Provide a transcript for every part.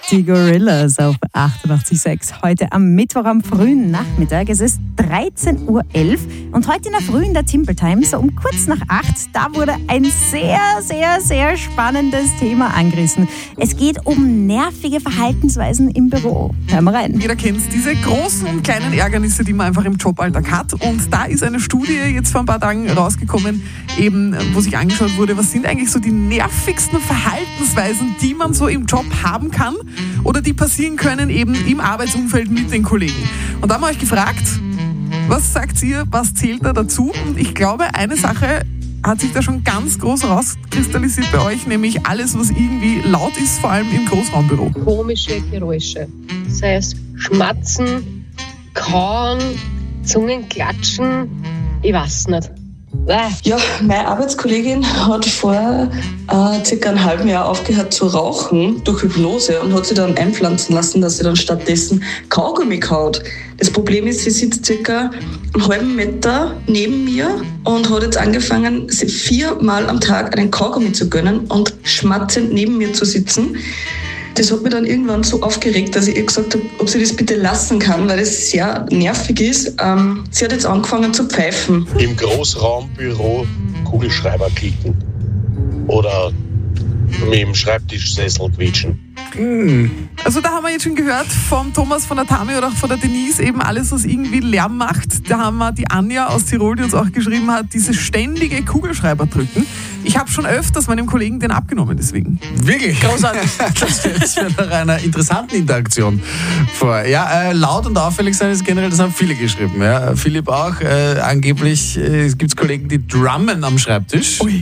Die Gorillas auf 88.6. Heute am Mittwoch am frühen Nachmittag. Es ist 13.11 Uhr und heute in der Früh in der Timber Time, so um kurz nach 8, da wurde ein sehr, sehr, sehr spannendes Thema angerissen. Es geht um nervige Verhaltensweisen im Büro. Hören wir rein. Jeder kennt diese großen und kleinen Ärgernisse, die man einfach im Joballtag hat. Und da ist eine Studie jetzt vor ein paar Tagen rausgekommen, eben, wo sich angeschaut wurde, was sind eigentlich so die nervigsten Verhaltensweisen, die man so im Job haben kann oder die passieren können eben im Arbeitsumfeld mit den Kollegen. Und da haben wir euch gefragt, was sagt ihr, was zählt da dazu? Und ich glaube, eine Sache hat sich da schon ganz groß rauskristallisiert bei euch, nämlich alles, was irgendwie laut ist, vor allem im Großraumbüro. Komische Geräusche, sei es Schmatzen, Kauen, Zungenklatschen, ich weiß nicht. Ja, meine Arbeitskollegin hat vor circa einem halben Jahr aufgehört zu rauchen durch Hypnose und hat sich dann einpflanzen lassen, dass sie dann stattdessen Kaugummi kaut. Das Problem ist, sie sitzt circa einen halben Meter neben mir und hat jetzt angefangen, sie 4-mal am Tag einen Kaugummi zu gönnen und schmatzend neben mir zu sitzen. Das hat mich dann irgendwann so aufgeregt, dass ich ihr gesagt habe, ob sie das bitte lassen kann, weil das sehr nervig ist. Sie hat jetzt angefangen zu pfeifen. Im Großraumbüro Kugelschreiber klicken oder mit dem Schreibtischsessel quietschen. Also da haben wir jetzt schon gehört vom Thomas, von der Tami oder auch von der Denise, eben alles, was irgendwie Lärm macht. Da haben wir die Anja aus Tirol, die uns auch geschrieben hat, dieses ständige Kugelschreiber drücken. Ich habe schon öfters meinem Kollegen den abgenommen, deswegen. Wirklich? Großartig. Das stellt nach einer interessanten Interaktion vor. Ja, laut und auffällig sein ist generell, das haben viele geschrieben. Ja. Philipp auch. Angeblich gibt es Kollegen, die drummen am Schreibtisch. Ui.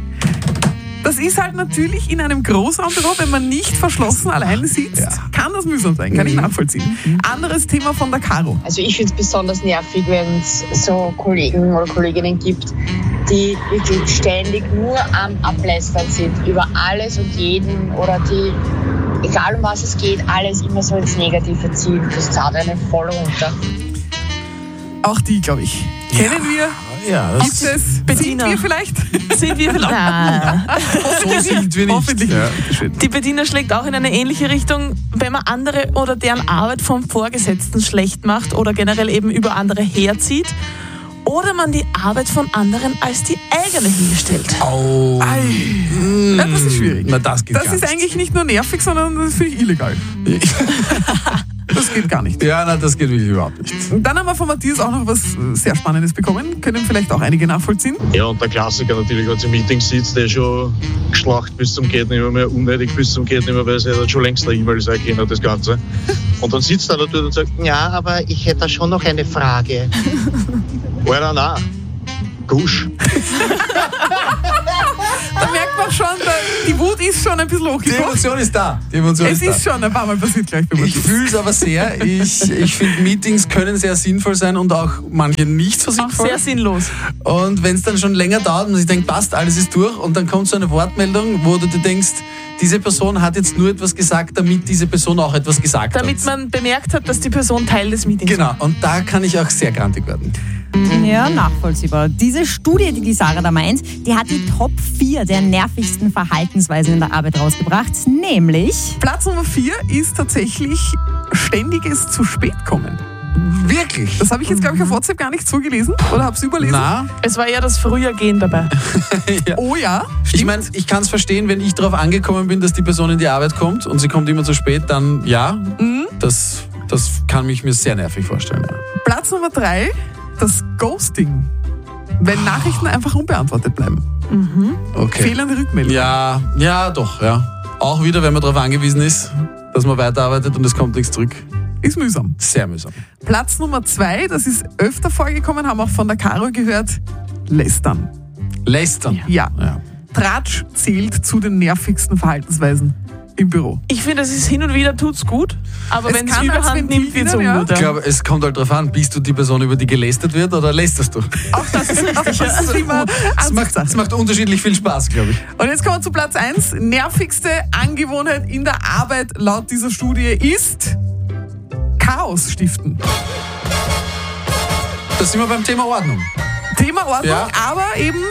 Das ist halt natürlich in einem Großraumbüro, wenn man nicht verschlossen alleine sitzt, kann das mühsam sein, kann ich nachvollziehen. Anderes Thema von der Caro. Also ich finde es besonders nervig, wenn es so Kollegen oder Kolleginnen gibt, die wirklich ständig nur am Ablästern sind über alles und jeden oder die, egal um was es geht, alles immer so ins Negative ziehen. Das zahlt einen voll runter. Auch die, glaube ich, kennen wir. Ja, das ist Bediener. Sind wir vielleicht? Sind wir vielleicht? Nein. So sind wir nicht. Hoffentlich ja. Die Bediener schlägt auch in eine ähnliche Richtung, wenn man andere oder deren Arbeit vom Vorgesetzten schlecht macht oder generell eben über andere herzieht. Oder man die Arbeit von anderen als die eigene hinstellt. Oh. Ja, das ist schwierig. Na, das geht das gar ist nicht. eigentlich nicht nur nervig, sondern das finde ich illegal. Das geht gar nicht. Ja, nein, das geht wirklich überhaupt nicht. Dann haben wir von Matthias auch noch was sehr Spannendes bekommen. Können vielleicht auch einige nachvollziehen. Ja, und der Klassiker natürlich, wenn sie im Meeting sitzt, der schon geschlacht bis zum geht nicht mehr, unnötig bis zum geht nicht mehr, weil sie hat schon längst eine E-Mail sein können, das Ganze. Und dann sitzt er natürlich und sagt, ja, aber ich hätte da schon noch eine Frage. Oder na, Gusch. Da merkt man schon, die Wut ist schon ein bisschen Die hochgekocht. Emotion ist da. Es ist schon ein paar Mal passiert gleich bei Ich fühle es aber sehr. Ich finde, Meetings können sehr sinnvoll sein und auch manche nicht so sinnvoll. Auch sehr sinnlos. Und wenn es dann schon länger dauert und ich denke, passt, alles ist durch und dann kommt so eine Wortmeldung, wo du dir denkst, diese Person hat jetzt nur etwas gesagt, damit diese Person auch etwas gesagt hat. Damit man bemerkt hat, dass die Person Teil des Meetings war. Genau, und da kann ich auch sehr grantig werden. Ja, nachvollziehbar. Diese Studie, die Sarah da meint, die hat die Top 4 der nervigsten Verhaltensweisen in der Arbeit rausgebracht, nämlich... Platz Nummer 4 ist tatsächlich ständiges zu spät kommen. Wirklich? Das habe ich jetzt, glaube ich, auf WhatsApp gar nicht so gelesen oder habe es überlesen. Na? Es war eher das Frühergehen dabei. Ja. Oh ja, Ich meine, ich kann es verstehen, wenn ich darauf angekommen bin, dass die Person in die Arbeit kommt und sie kommt immer zu spät, dann ja, das kann ich mir sehr nervig vorstellen. Ja. Platz Nummer 3, das Ghosting. Wenn Nachrichten einfach unbeantwortet bleiben. Okay. Fehlende Rückmeldung. Ja, doch, ja. Auch wieder, wenn man darauf angewiesen ist, dass man weiterarbeitet und es kommt nichts zurück. Ist mühsam. Sehr mühsam. Platz Nummer 2, das ist öfter vorgekommen, haben auch von der Caro gehört, Lästern. Lästern. Ja. Tratsch zählt zu den nervigsten Verhaltensweisen im Büro. Ich finde, es ist hin und wieder tut's gut, aber Es wenn es kann als überhand Ventil nimmt, wird's dienen, ja. ungut. Ich glaube, es kommt halt darauf an, bist du die Person, über die gelästert wird oder lästerst du? Auch das ist richtig. Das ist immer Es macht unterschiedlich viel Spaß, glaube ich. Und jetzt kommen wir zu Platz 1. Nervigste Angewohnheit in der Arbeit laut dieser Studie ist Chaos stiften. Da sind wir beim Thema Ordnung. Thema Ordnung, Ja. aber eben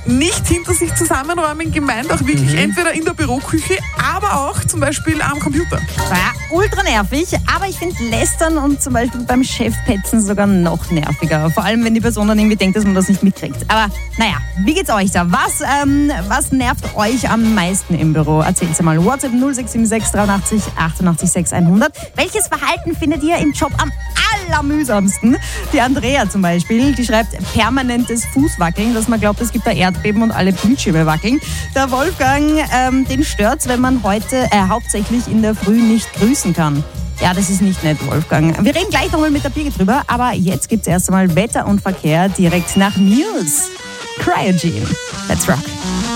nicht hinter sich zusammenräumen gemeint, auch wirklich entweder in der Büroküche, aber auch zum Beispiel am Computer. Ja, ultra nervig, aber ich finde Lästern und zum Beispiel beim Chef petzen sogar noch nerviger. Vor allem, wenn die Person dann irgendwie denkt, dass man das nicht mitkriegt. Aber naja, wie geht's euch da? Was nervt euch am meisten im Büro? Erzählt's mal. WhatsApp 0676 83 88 600. Welches Verhalten findet ihr im Job am allermühsamsten? Die Andrea zum Beispiel, die schreibt permanentes Fußwackeln, dass man glaubt, es gibt da Erdbeben und alle Bildschirme wackeln. Der Wolfgang, den stört's, wenn man heute hauptsächlich in der Früh nicht grüßen kann. Ja, das ist nicht nett, Wolfgang. Wir reden gleich nochmal mit der Birgit drüber, aber jetzt gibt's erst einmal Wetter und Verkehr direkt nach News. Cryogen. Let's rock.